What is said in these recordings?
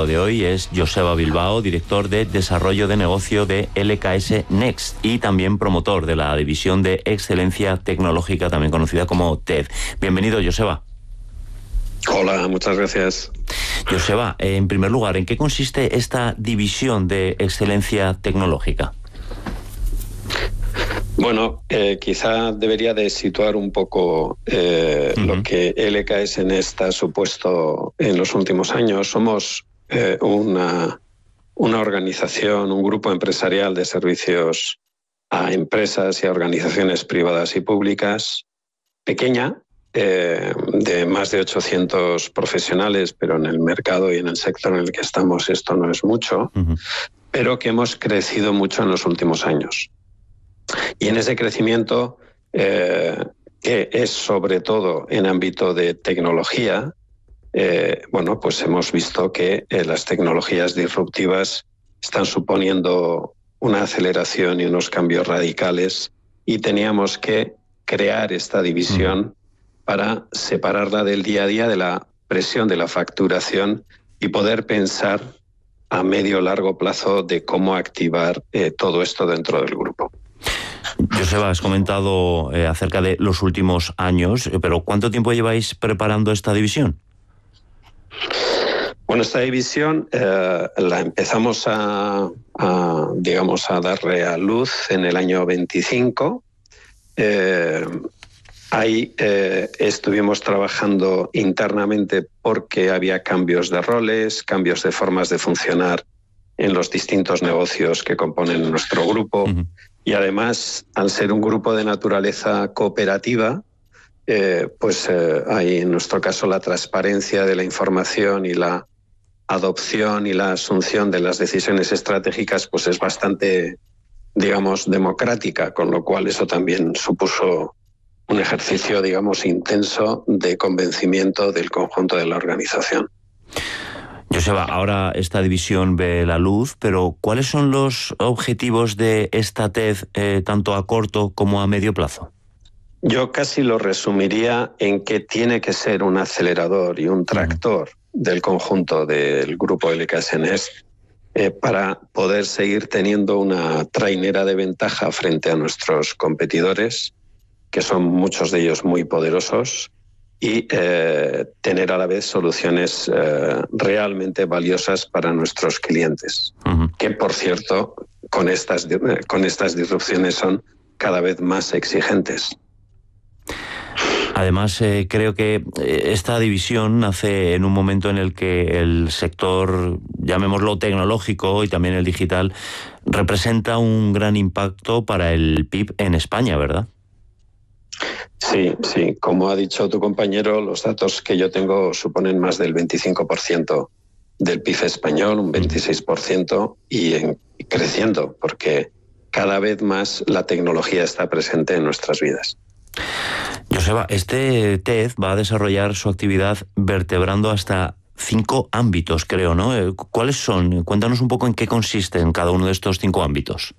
invitado de hoy es Joseba Bilbao, director de Desarrollo de Negocio de LKS Next y también promotor de la División de Excelencia Tecnológica, también conocida como TED. Bienvenido, Joseba. Hola, muchas gracias. Joseba, en primer lugar, ¿en qué consiste esta División de Excelencia Tecnológica? Bueno, quizá debería de situar un poco lo que LKS Next ha supuesto en los últimos años. Somos una organización, un grupo empresarial de servicios a empresas y a organizaciones privadas y públicas, pequeña, de más de 800 profesionales, pero en el mercado y en el sector en el que estamos esto no es mucho, pero que hemos crecido mucho en los últimos años. Y en ese crecimiento, que es sobre todo en ámbito de tecnología, bueno, pues hemos visto que las tecnologías disruptivas están suponiendo una aceleración y unos cambios radicales y teníamos que crear esta división para separarla del día a día, de la presión de la facturación y poder pensar a medio o largo plazo de cómo activar todo esto dentro del grupo. Joseba, has comentado acerca de los últimos años, pero ¿cuánto tiempo lleváis preparando esta división? Bueno, esta división la empezamos a darle a luz en el año 25. Ahí estuvimos trabajando internamente porque había cambios de roles, cambios de formas de funcionar en los distintos negocios que componen nuestro grupo. Y además, al ser un grupo de naturaleza cooperativa, hay en nuestro caso la transparencia de la información y la adopción y la asunción de las decisiones estratégicas pues es bastante, digamos, democrática, con lo cual eso también supuso un ejercicio, digamos, intenso de convencimiento del conjunto de la organización. Joseba, ahora esta división ve la luz, pero ¿cuáles son los objetivos de esta TED tanto a corto como a medio plazo? Yo casi lo resumiría en que tiene que ser un acelerador y un tractor del conjunto del grupo LKS Next para poder seguir teniendo una trainera de ventaja frente a nuestros competidores, que son muchos de ellos muy poderosos, y tener a la vez soluciones realmente valiosas para nuestros clientes, que por cierto con estas disrupciones son cada vez más exigentes. Además, creo que esta división nace en un momento en el que el sector, llamémoslo tecnológico y también el digital, representa un gran impacto para el PIB en España, ¿verdad? Sí. Como ha dicho tu compañero, los datos que yo tengo suponen más del 25% del PIB español, un 26%, y creciendo, porque cada vez más la tecnología está presente en nuestras vidas. Joseba, este TED va a desarrollar su actividad vertebrando hasta 5 ámbitos, creo, ¿no? ¿Cuáles son? Cuéntanos un poco en qué consisten cada uno de estos 5 ámbitos.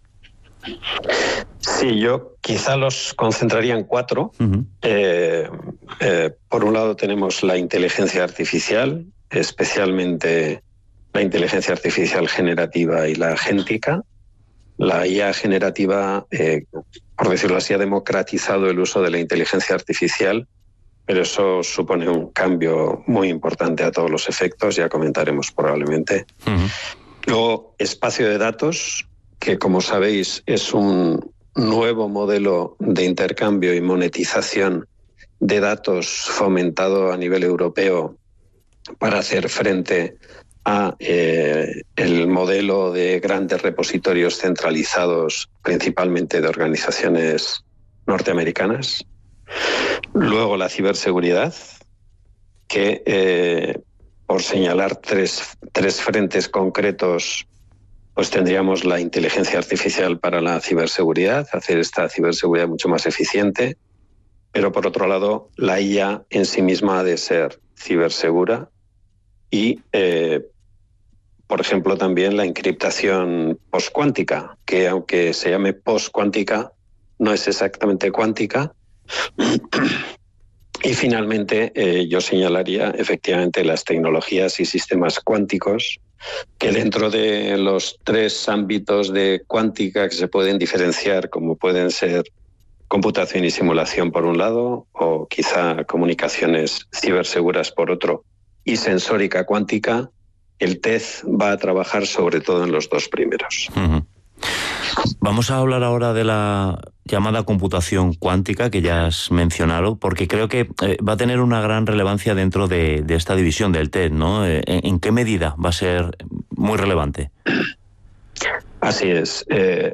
Sí, yo quizá los concentraría en 4. Por un lado tenemos la inteligencia artificial, especialmente la inteligencia artificial generativa y la agéntica. La IA generativa, por decirlo así, ha democratizado el uso de la inteligencia artificial, pero eso supone un cambio muy importante a todos los efectos, ya comentaremos probablemente. Luego, espacio de datos, que como sabéis es un nuevo modelo de intercambio y monetización de datos fomentado a nivel europeo para hacer frente a el modelo de grandes repositorios centralizados, principalmente de organizaciones norteamericanas. Luego la ciberseguridad, que por señalar tres frentes concretos, pues tendríamos la inteligencia artificial para la ciberseguridad, hacer esta ciberseguridad mucho más eficiente, pero por otro lado la IA en sí misma ha de ser cibersegura y por ejemplo, también la encriptación postcuántica, que aunque se llame postcuántica, no es exactamente cuántica. Y finalmente, yo señalaría efectivamente las tecnologías y sistemas cuánticos, que dentro de los 3 ámbitos de cuántica que se pueden diferenciar, como pueden ser computación y simulación por un lado, o quizá comunicaciones ciberseguras por otro, y sensórica cuántica, el TED va a trabajar sobre todo en los 2 primeros. Uh-huh. Vamos a hablar ahora de la llamada computación cuántica que ya has mencionado, porque creo que va a tener una gran relevancia dentro de esta división del TED, ¿no? ¿En qué medida va a ser muy relevante? Así es.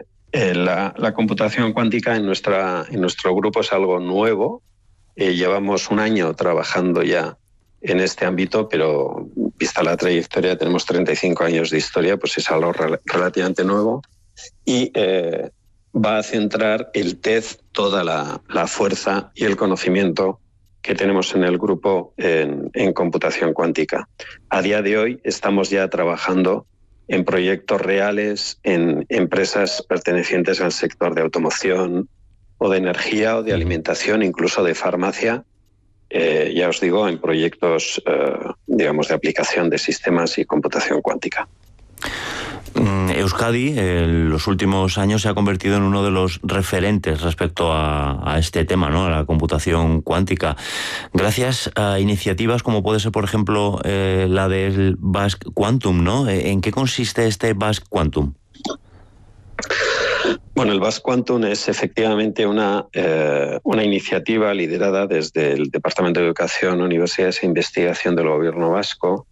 La computación cuántica en nuestro grupo es algo nuevo. Llevamos un año trabajando ya en este ámbito, pero vista la trayectoria, tenemos 35 años de historia, pues es algo relativamente nuevo. Y va a centrar el TED toda la fuerza y el conocimiento que tenemos en el grupo en computación cuántica. A día de hoy estamos ya trabajando en proyectos reales, en empresas pertenecientes al sector de automoción o de energía o de alimentación, incluso de farmacia. Ya os digo, en proyectos, digamos, de aplicación de sistemas y computación cuántica. Euskadi en los últimos años se ha convertido en uno de los referentes respecto a este tema, ¿no? A la computación cuántica, gracias a iniciativas como puede ser, por ejemplo, la del Basque Quantum, ¿no? ¿En qué consiste este Basque Quantum? Bueno, el Basque Quantum es efectivamente una iniciativa liderada desde el Departamento de Educación, Universidades e Investigación del Gobierno vasco,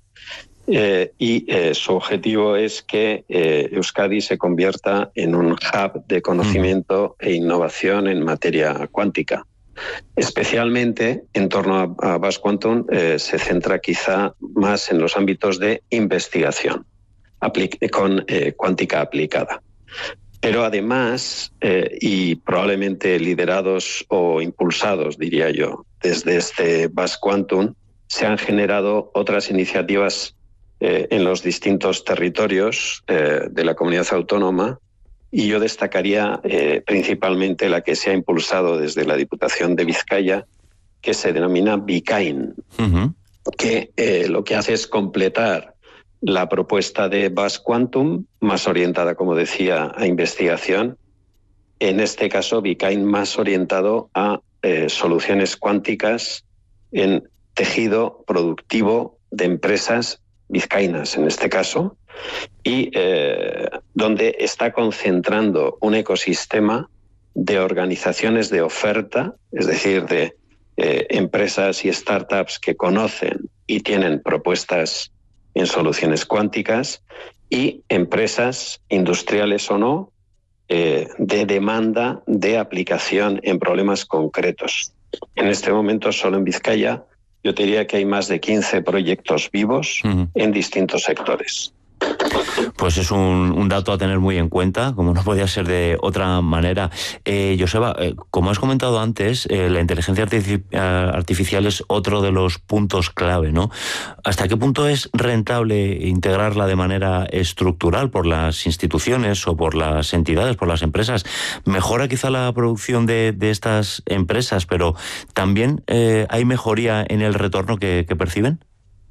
y su objetivo es que Euskadi se convierta en un hub de conocimiento e innovación en materia cuántica. Especialmente en torno a Basque Quantum se centra quizá más en los ámbitos de investigación con cuántica aplicada. Pero además, y probablemente liderados o impulsados, diría yo, desde este Basque Quantum, se han generado otras iniciativas en los distintos territorios de la comunidad autónoma, y yo destacaría principalmente la que se ha impulsado desde la Diputación de Vizcaya, que se denomina Bikain, que lo que hace es completar la propuesta de Basque Quantum, más orientada, como decía, a investigación. En este caso, Bikain más orientado a soluciones cuánticas en tejido productivo de empresas vizcaínas, en este caso, y donde está concentrando un ecosistema de organizaciones de oferta, es decir, de empresas y startups que conocen y tienen propuestas en soluciones cuánticas, y empresas industriales o no, de demanda de aplicación en problemas concretos. En este momento, solo en Vizcaya, yo te diría que hay más de 15 proyectos vivos en distintos sectores. Pues es un dato a tener muy en cuenta, como no podía ser de otra manera. Joseba, como has comentado antes, la inteligencia artificial es otro de los puntos clave, ¿no? ¿Hasta qué punto es rentable integrarla de manera estructural por las instituciones o por las entidades, por las empresas? ¿Mejora quizá la producción de estas empresas, pero también hay mejoría en el retorno que perciben?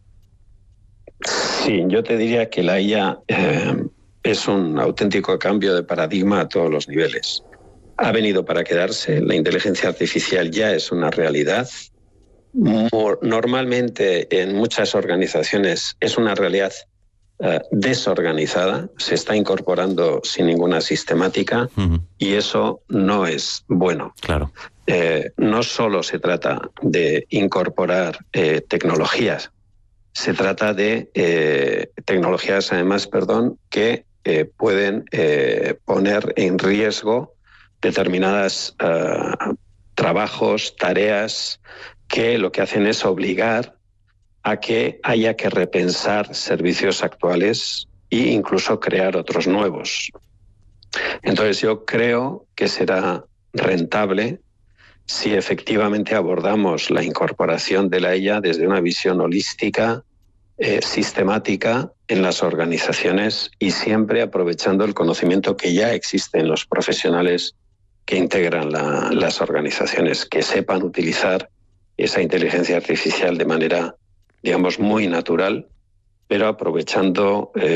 Sí, yo te diría que la IA es un auténtico cambio de paradigma a todos los niveles. Ha venido para quedarse, la inteligencia artificial ya es una realidad. Normalmente en muchas organizaciones es una realidad desorganizada, se está incorporando sin ninguna sistemática, y eso no es bueno. Claro. No solo se trata de incorporar tecnologías, se trata de tecnologías, además, que pueden poner en riesgo determinadas trabajos, tareas, que lo que hacen es obligar a que haya que repensar servicios actuales e incluso crear otros nuevos. Entonces yo creo que será rentable si efectivamente abordamos la incorporación de la IA desde una visión holística, sistemática en las organizaciones, y siempre aprovechando el conocimiento que ya existe en los profesionales que integran las organizaciones, que sepan utilizar esa inteligencia artificial de manera, digamos, muy natural, pero aprovechando